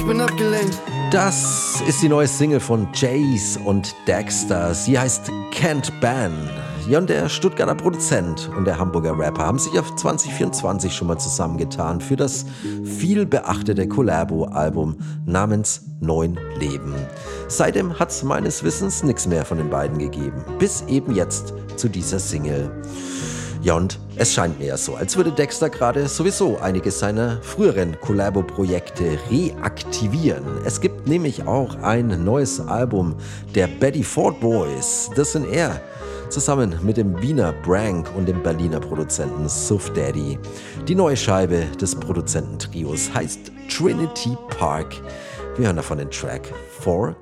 Bin abgelenkt. Das ist die neue Single von Jace und Dexter. Sie heißt Can't Ban. Ja, und der Stuttgarter Produzent und der Hamburger Rapper haben sich auf 2024 schon mal zusammengetan für das viel beachtete Collabo-Album namens Neun Leben. Seitdem hat es meines Wissens nichts mehr von den beiden gegeben, bis eben jetzt zu dieser Single. Ja, und es scheint mir ja so, als würde Dexter gerade sowieso einige seiner früheren Collabo-Projekte reaktivieren. Es gibt nämlich auch ein neues Album der Betty Ford Boys. Das sind er, zusammen mit dem Wiener Brank und dem Berliner Produzenten Suf Daddy. Die neue Scheibe des Produzententrios heißt Trinity Park. Wir hören davon den Track For